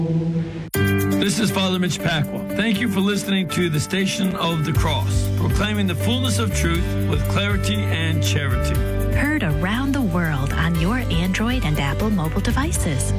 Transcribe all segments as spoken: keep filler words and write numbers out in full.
This is Father Mitch Pacwa. Thank you for listening to the Station of the Cross, proclaiming the fullness of truth with clarity and charity. Heard around the world on your Android and Apple mobile devices.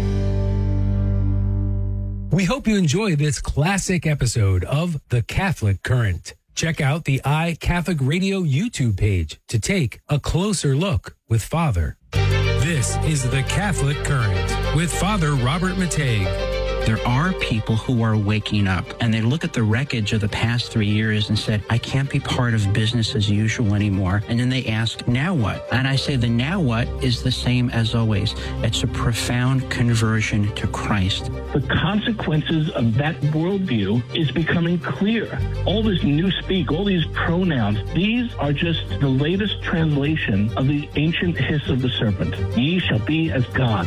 We hope you enjoy this classic episode of The Catholic Current. Check out the iCatholic Radio YouTube page to take a closer look with Father. This is The Catholic Current with Father Robert Matej. There are people who are waking up and they look at the wreckage of the past three years and said, I can't be part of business as usual anymore. And then they ask, now what? And I say the now what is the same as always. It's a profound conversion to Christ. The consequences of that worldview is becoming clear. All this new speak, all these pronouns, these are just the latest translation of the ancient hiss of the serpent. Ye shall be as gods.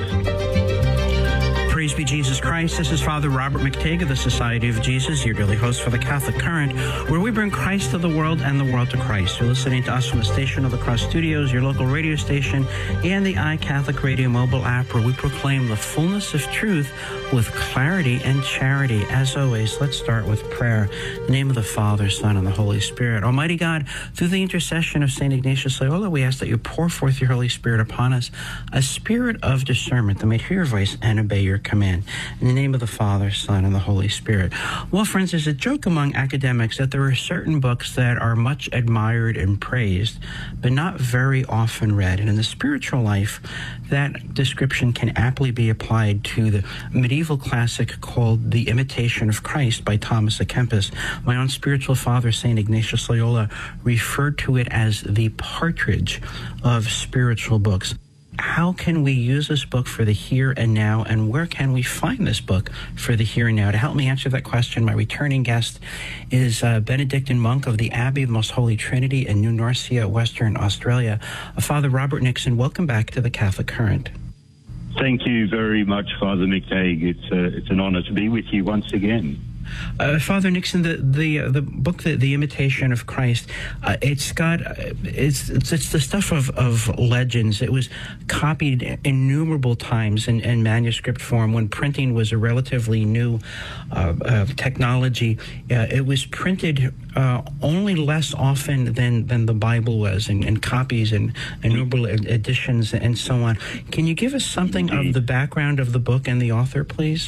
Praise be Jesus Christ. This is Father Robert McTague of the Society of Jesus, your daily host for the Catholic Current, where we bring Christ to the world and the world to Christ. You're listening to us from the Station of the Cross Studios, your local radio station, and the iCatholic Radio mobile app, where we proclaim the fullness of truth with clarity and charity. As always, let's start with prayer. In the name of the Father, Son, and the Holy Spirit. Almighty God, through the intercession of Saint Ignatius Loyola, we ask that you pour forth your Holy Spirit upon us, a spirit of discernment that may hear your voice and obey your command. In the name of the Father, Son, and the Holy Spirit. Well, friends, there's a joke among academics that there are certain books that are much admired and praised, but not very often read. And in the spiritual life, that description can aptly be applied to the medieval classic called The Imitation of Christ by Thomas à Kempis. My own spiritual father, Saint Ignatius Loyola, referred to it as the partridge of spiritual books. How can we use this book for the here and now, and where can we find this book for the here and now? To help me answer that question, my returning guest is a Benedictine monk of the Abbey of the Most Holy Trinity in New Norcia, Western Australia. Uh, Father Robert Nixon, welcome back to the Catholic Current. Thank you very much, Father McTague. It's, uh, it's an honor to be with you once again. Uh, Father Nixon, the the uh, the book, the, the Imitation of Christ, uh, it's got uh, it's, it's it's the stuff of, of legends. It was copied innumerable times in, in manuscript form when printing was a relatively new uh, uh, technology. Uh, it was printed uh, only less often than, than the Bible was, in, in copies and innumerable editions and so on. Can you give us something Indeed. of the background of the book and the author, please?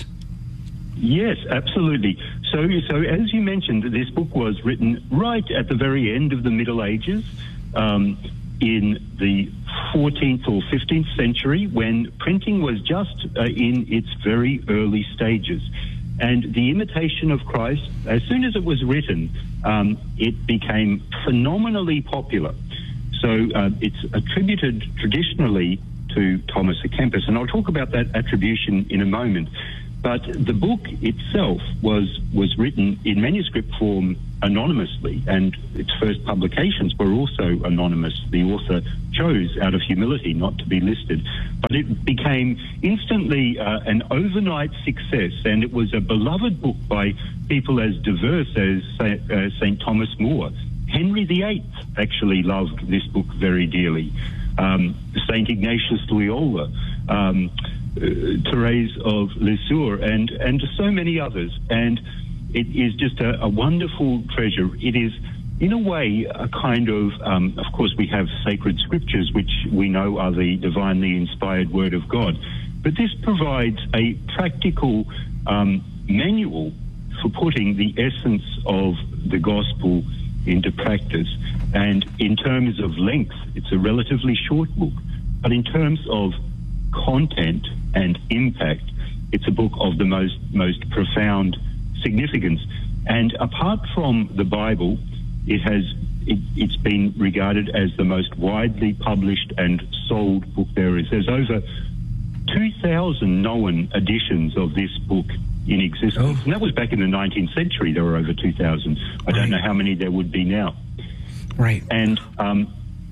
Yes, absolutely. So, so as you mentioned, this book was written right at the very end of the Middle Ages, um, in the fourteenth or fifteenth century, when printing was just uh, in its very early stages. And The Imitation of Christ, as soon as it was written, um, it became phenomenally popular. So uh, it's attributed traditionally to Thomas à Kempis, and I'll talk about that attribution in a moment. But the book itself was was written in manuscript form anonymously, and its first publications were also anonymous. The author chose, out of humility, not to be listed. But it became instantly uh, an overnight success, and it was a beloved book by people as diverse as uh, Saint Thomas More. Henry the Eighth actually loved this book very dearly. Um, Saint Ignatius Loyola, um, Uh, Therese of Lisieux, and, and so many others. And it is just a, a wonderful treasure. It is, in a way, a kind of, um, of course, we have sacred scriptures, which we know are the divinely inspired word of God. But this provides a practical um, manual for putting the essence of the gospel into practice. And in terms of length, it's a relatively short book. But in terms of content and impact, it's a book of the most most profound significance. And apart from the Bible, it has it, it's been regarded as the most widely published and sold book there is. There's over two thousand known editions of this book in existence. Oh. And that was back in the nineteenth century. There were over two thousand. I right. don't know how many there would be now. Right. And um,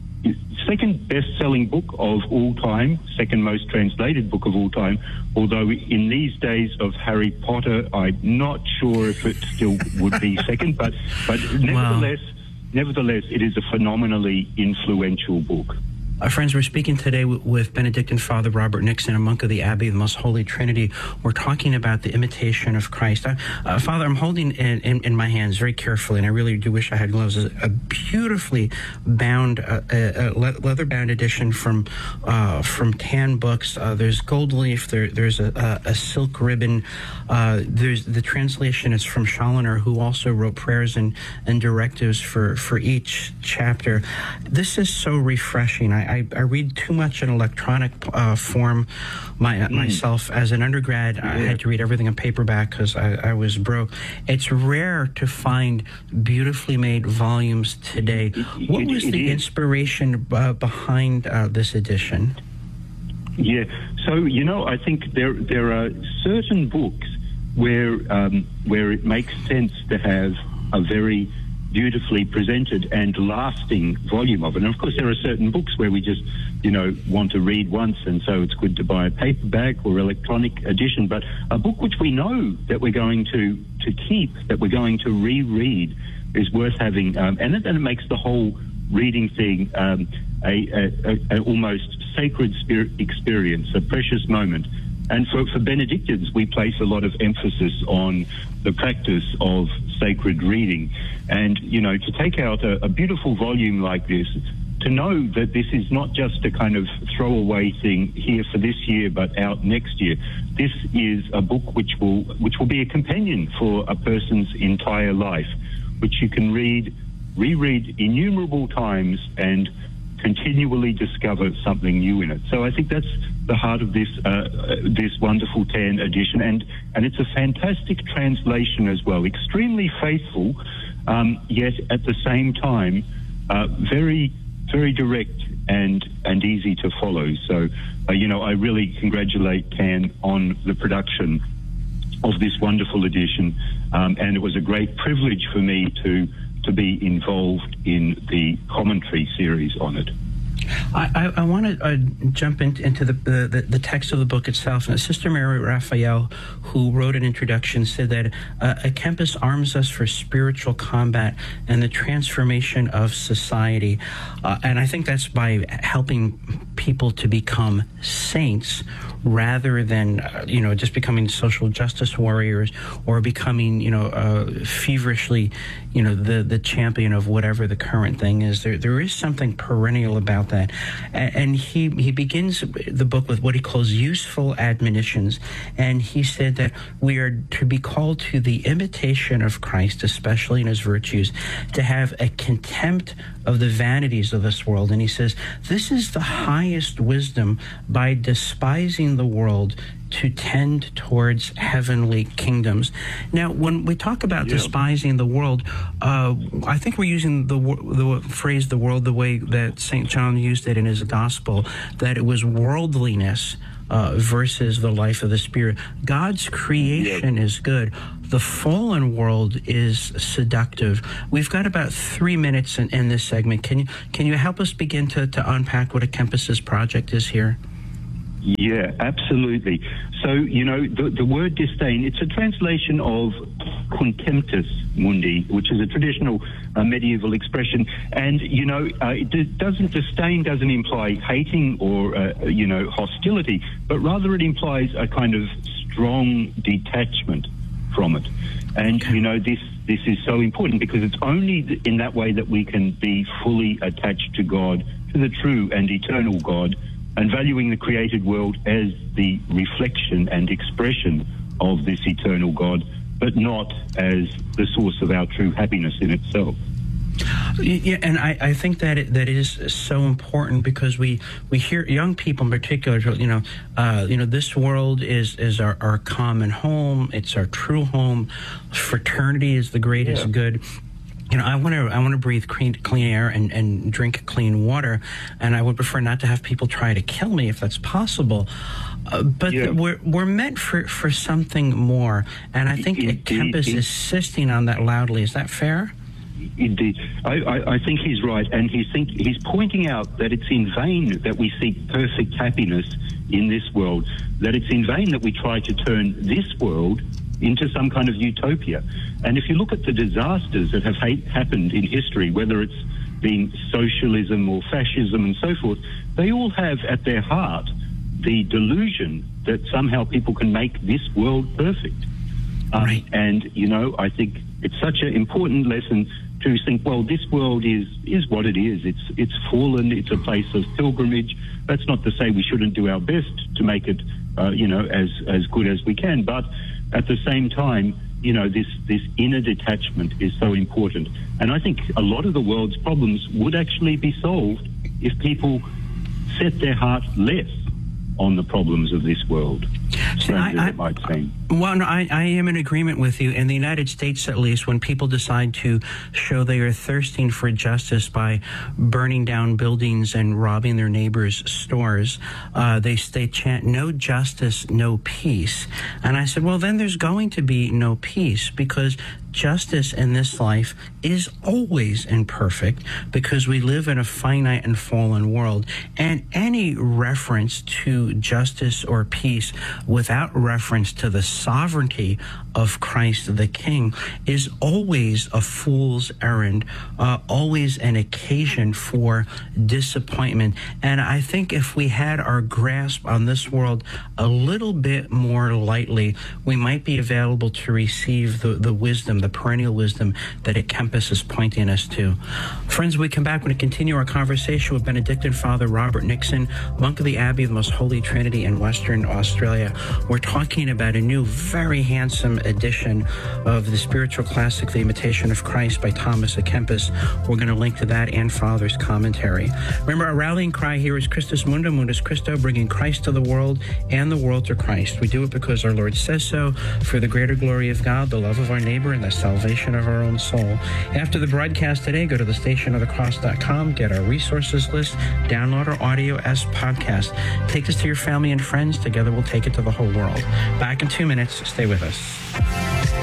second best-selling book of all time, second most translated book of all time, although in these days of Harry Potter, I'm not sure if it still would be second, but, but nevertheless, wow. nevertheless, it is a phenomenally influential book. Uh, friends, we're speaking today w- with Benedictine Father Robert Nixon, a monk of the Abbey of the Most Holy Trinity. We're talking about the imitation of Christ. Uh, uh, Father, I'm holding in, in, in my hands very carefully, and I really do wish I had gloves, a, a beautifully bound, uh, a, a leather-bound edition from uh, from Tan Books. Uh, there's gold leaf. There, there's a, a, a silk ribbon. Uh, there's the translation is from Challoner, who also wrote prayers and, and directives for, for each chapter. This is so refreshing. I I, I read too much in electronic uh, form my, mm. myself. As an undergrad, yeah. I had to read everything in paperback because I, I was broke. It's rare to find beautifully made volumes today. It, what was it, the it inspiration uh, behind uh, this edition? Yeah, so, you know, I think there there are certain books where um, where it makes sense to have a very beautifully presented and lasting volume of it. And of course, there are certain books where we just, you know, want to read once, and so it's good to buy a paperback or electronic edition. But a book which we know that we're going to, to keep, that we're going to reread, is worth having. Um, and, it, and it makes the whole reading thing um, a, a, a, a almost sacred spirit experience, a precious moment. And for, for Benedictines, we place a lot of emphasis on the practice of sacred reading. And, you know, to take out a, a beautiful volume like this, to know that this is not just a kind of throwaway thing here for this year, but out next year. This is a book which will which will be a companion for a person's entire life, which you can read, reread innumerable times, and continually discover something new in it. So I think that's the heart of this uh, this wonderful Tan edition, and and it's a fantastic translation as well, extremely faithful, um, yet at the same time uh, very very direct and and easy to follow. So uh, you know, I really congratulate Tan on the production of this wonderful edition, um, and it was a great privilege for me to to be involved in the commentary series on it. I, I, I want to uh, jump in, into the, the the text of the book itself. And Sister Mary Raphael, who wrote an introduction, said that uh, a Kempis arms us for spiritual combat and the transformation of society. Uh, and I think that's by helping people to become saints rather than, uh, you know, just becoming social justice warriors or becoming, you know, uh, feverishly, you know, the, the champion of whatever the current thing is. There There is something perennial about that. And, and he, he begins the book with what he calls useful admonitions. And he said that we are to be called to the imitation of Christ, especially in his virtues, to have a contempt of the vanities of this world. And he says, this is the highest wisdom, by despising the world to tend towards heavenly kingdoms. Now, when we talk about yeah. despising the world, uh, I think we're using the, the phrase the world the way that Saint John used it in his gospel, that it was worldliness uh, versus the life of the Spirit. God's creation yeah. is good. The fallen world is seductive. We've got about three minutes in, in this segment. Can you can you help us begin to, to unpack what a Kempis's project is here? Yeah, absolutely. So, you know, the, the word disdain, it's a translation of contemptus mundi, which is a traditional uh, medieval expression. And, you know, uh, it doesn't, disdain doesn't imply hating or, uh, you know, hostility, but rather it implies a kind of strong detachment from it. And, you know, this this is so important because it's only in that way that we can be fully attached to God, to the true and eternal God, and valuing the created world as the reflection and expression of this eternal God, but not as the source of our true happiness in itself. Yeah, and I, I think that it, that is so important because we, we hear young people in particular, you know, uh, you know, this world is, is our, our common home. It's our true home. Fraternity is the greatest yeah. good. You know, I want to I want to breathe clean, clean air and, and drink clean water, and I would prefer not to have people try to kill me if that's possible. Uh, but yeah. we're we're meant for, for something more, and I think it, Kempis it, it, is insisting on that loudly. Is that fair? Indeed, I, I, I think he's right, and he's think he's pointing out that it's in vain that we seek perfect happiness in this world. That it's in vain that we try to turn this world into some kind of utopia. And if you look at the disasters that have ha- happened in history, whether it's being socialism or fascism and so forth, they all have at their heart the delusion that somehow people can make this world perfect. Um, right. And, you know, I think it's such an important lesson to think, well, this world is is what it is. It's it's fallen. It's a place of pilgrimage. That's not to say we shouldn't do our best to make it, uh, you know, as as good as we can. But at the same time, you know, this this inner detachment is so important. And I think a lot of the world's problems would actually be solved if people set their heart less on the problems of this world. See, I, I, it might seem. Well, no, I, I am in agreement with you. In the United States, at least, when people decide to show they are thirsting for justice by burning down buildings and robbing their neighbors' stores, uh, they, they chant, no justice, no peace. And I said, well, then there's going to be no peace, because justice in this life is always imperfect, because we live in a finite and fallen world. And any reference to justice or peace without reference to the sovereignty of Christ the King is always a fool's errand, uh, always an occasion for disappointment. And I think if we had our grasp on this world a little bit more lightly, we might be available to receive the, the wisdom, the perennial wisdom that At Kempis is pointing us to. Friends, we come back when we continue our conversation with Benedictine Father Robert Nixon, monk of the Abbey of the Most Holy Trinity in Western Australia. We're talking about a new, very handsome edition of the spiritual classic, The Imitation of Christ by Thomas à Kempis. We're going to link to that and Father's commentary. Remember, our rallying cry here is Christus Mundum, Mundus Christo, bringing Christ to the world and the world to Christ. We do it because our Lord says so, for the greater glory of God, the love of our neighbor, and the salvation of our own soul. After the broadcast today, go to the station of the cross dot com, get our resources list, download our audio as podcast. Take this to your family and friends. Together we'll take it to the whole world. Back in two minutes. Stay with us.